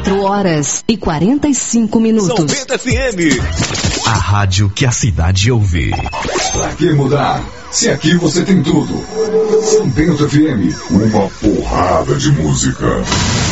4h45. São Bento FM. A rádio que a cidade ouve. Pra que mudar? Se aqui você tem tudo. São Bento FM, uma porrada de música.